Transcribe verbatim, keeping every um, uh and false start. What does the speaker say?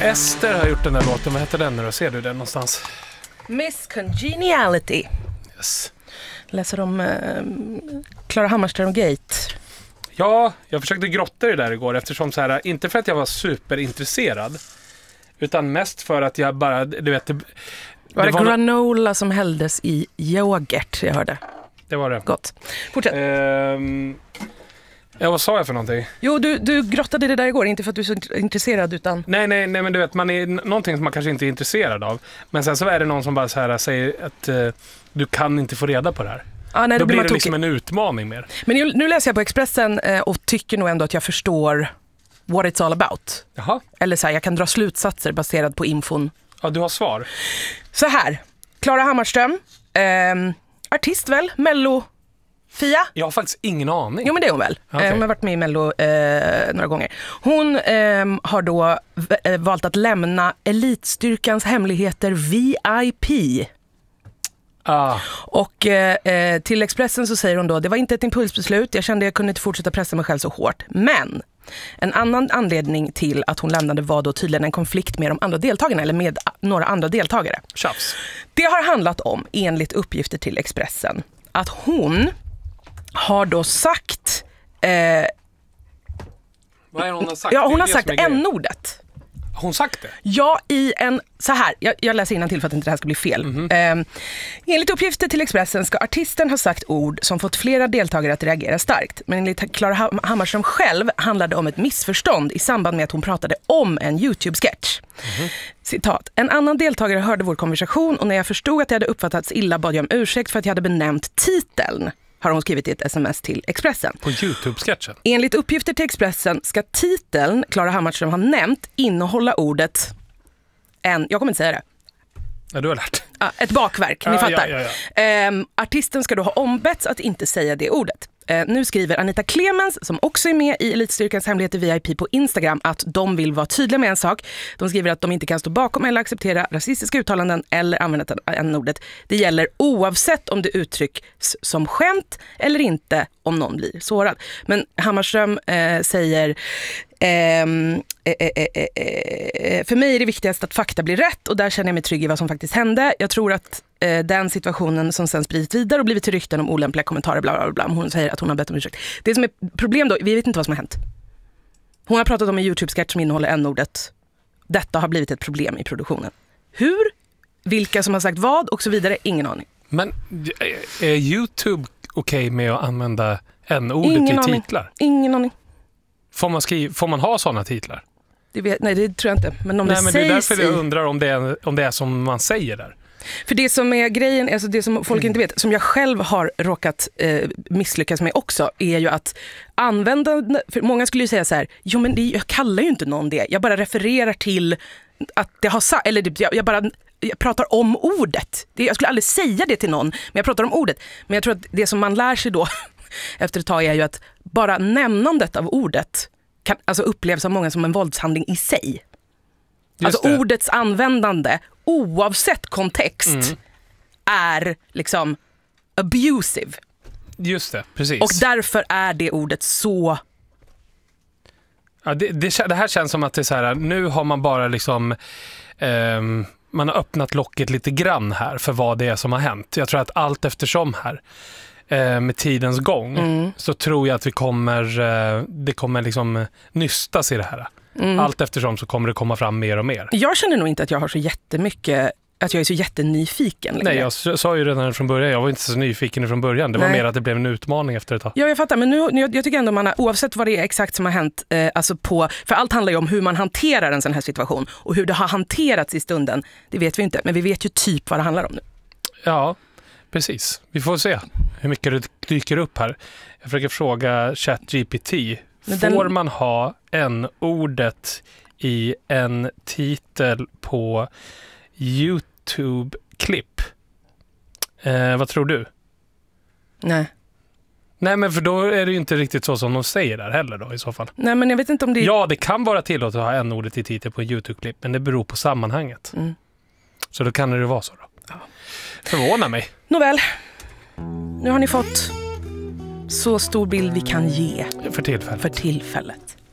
Ester har gjort den där låten. Vad heter den nu då? Ser du den någonstans? Miss Congeniality. Yes. Läser om eh, Klara Hammarström Gate. Ja, jag försökte grotta i det där igår eftersom så här, inte för att jag var superintresserad utan mest för att jag bara, du vet... Det, var det, det var granola no- som hälldes i yoghurt, jag hörde? Det var det. Gott. Fortsätt. Ehm, ja, vad sa jag för någonting? Jo, du, du grottade det där igår, inte för att du är så intresserad utan... Nej, nej, nej, men du vet, man är någonting som man kanske inte är intresserad av. Men sen så är det någon som bara så här säger att uh, du kan inte få reda på det här. Ah, nej, då, då blir blir det tokig. liksom en utmaning mer. Men nu, nu läser jag på Expressen eh, och tycker nog ändå att jag förstår what it's all about. Jaha. Eller så här, jag kan dra slutsatser baserat på infon. Ja, du har svar. Så här, Klara Hammarström, eh, artist väl, Mello Fia? Jag har faktiskt ingen aning. Jo, men det är hon väl. Okay. Hon har varit med i Mello eh, några gånger. Hon eh, har då v- valt att lämna Elitstyrkans hemligheter V I P. Ah. Och eh, till Expressen så säger hon då, det var inte ett impulsbeslut, jag kände jag kunde inte fortsätta pressa mig själv så hårt. Men en annan anledning till att hon lämnade var då tydligen en konflikt med de andra deltagarna, eller med några andra deltagare. Tjafs. Det har handlat om, enligt uppgifter till Expressen, att hon har då sagt... Eh, Vad är hon har sagt? ja, hon har det sagt som är grejen. n-ordet. Har hon sagt det? Ja, i en... Så här, jag, jag läser innantill för att inte det här ska bli fel. Mm-hmm. Eh, enligt uppgifter till Expressen ska artisten ha sagt ord som fått flera deltagare att reagera starkt. Men enligt Klara Hammarström själv handlade det om ett missförstånd i samband med att hon pratade om en YouTube-sketch. Mm-hmm. Citat. En annan deltagare hörde vår konversation och när jag förstod att jag hade uppfattats illa bad jag om ursäkt för att jag hade benämnt titeln, har hon skrivit i ett sms till Expressen. På YouTube-sketchen? Enligt uppgifter till Expressen ska titeln Klara Hammarström har nämnt innehålla ordet en, jag kommer inte säga det. Ja, du har lärt. Ja, ett bakverk, ni ja, fattar. Ja, ja, ja. Ehm, artisten ska då ha ombetts att inte säga det ordet. Ehm, nu skriver Anita Clemens, som också är med i Elitstyrkans hemligheter V I P på Instagram, att de vill vara tydliga med en sak. De skriver att de inte kan stå bakom eller acceptera rasistiska uttalanden eller använda n-ordet. Det gäller oavsett om det uttrycks som skämt eller inte om någon blir sårad. Men Hammarström eh, säger... Um, eh, eh, eh, eh, för mig är det viktigast att fakta blir rätt och där känner jag mig trygg i vad som faktiskt hände. Jag tror att eh, den situationen som sen spridits vidare och blivit till rykten om olämpliga kommentarer bla bla bla, hon säger att hon har bett om ursäkt. Det som är problem då, vi vet inte vad som har hänt. Hon har pratat om en YouTube-sketch som innehåller n-ordet. Detta har blivit ett problem i produktionen. Hur? Vilka som har sagt vad och så vidare, ingen aning. Men är YouTube okej okay med att använda n-ordet ingen i aning. titlar? Ingen aning. Får man, skriva, får man ha sådana titlar? Det vet, nej, det tror jag inte. Men om nej, det men sägs det är därför i... jag undrar om det, är, om det är som man säger där. För det som är grejen, alltså det som folk inte vet, som jag själv har råkat eh, misslyckas med också, är ju att använda, för många skulle ju säga så här, jo men det, jag kallar ju inte någon det, jag bara refererar till att det har sagt, eller jag, jag bara jag pratar om ordet. Det, jag skulle aldrig säga det till någon, men jag pratar om ordet. Men jag tror att det som man lär sig då efter ett tag är ju att bara nämnandet av ordet kan alltså upplevas av många som en våldshandling i sig. Just alltså det. Ordets användande oavsett kontext mm. är liksom abusive. Just det, precis. Och därför är det ordet så... Ja, det, det, det här känns som att det är så här, nu har man bara liksom... Um, man har öppnat locket lite grann här för vad det är som har hänt. Jag tror att allt eftersom här eh, med tidens gång mm. så tror jag att vi kommer eh, det kommer liksom nystas i det här. Mm. Allt eftersom så kommer det komma fram mer och mer. Jag känner nog inte att jag har så jättemycket, att jag är så jättenyfiken. Nej, jag sa ju redan från början, jag var inte så nyfiken från början. Det var Nej. mer att det blev en utmaning efter ett tag. Ja, jag fattar, men nu, jag, jag tycker ändå man har, oavsett vad det är exakt som har hänt, eh, alltså på, för allt handlar ju om hur man hanterar en sån här situation. Och hur det har hanterats i stunden, det vet vi inte. Men vi vet ju typ vad det handlar om nu. Ja, precis. Vi får se hur mycket det dyker upp här. Jag försöker fråga ChatGPT. Den... Får man ha n-ordet i en titel på YouTube-klipp? Eh, vad tror du? Nej. Nej, men för då är det ju inte riktigt så som de säger där heller då i så fall. Nej, men jag vet inte om det... Ja, det kan vara tillåtet att ha n-ordet i titel på en YouTube-klipp, men det beror på sammanhanget. Mm. Så då kan det vara så då. Ja. Förvånar mig. Nåväl, nu har ni fått så stor bild vi kan ge. För tillfället. För tillfället.